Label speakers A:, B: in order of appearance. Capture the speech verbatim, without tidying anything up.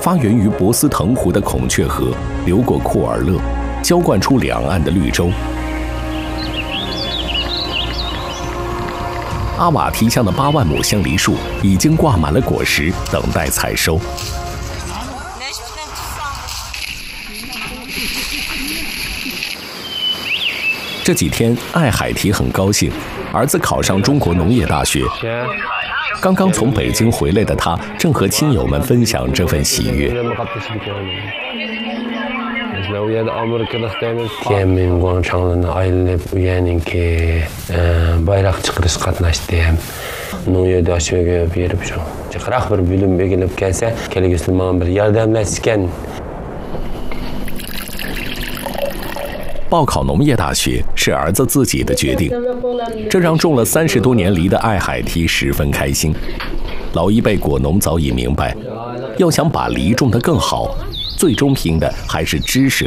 A: 发源于博斯腾湖的孔雀河流过库尔勒，浇灌出两岸的绿洲。阿瓦提乡的八万亩香梨树已经挂满了果实，等待采收。这几天，艾海提很高兴，儿子考上中国农业大学。刚刚从北京回来的他，正和亲友们分享这份喜悦。
B: 天安门广场的ayrılıp uyanınki bayrak çıkarış qatnaşdım.农业大学berip şu. Qiraq bir bilim egilib kelsa, kelgusi menga bir yordamlashgan.
A: 报考农业大学是儿子自己的决定，这让种了三十多年梨的艾海提十分开心。老一辈果农早已明白，要想把梨种得更好，最终凭的还是知识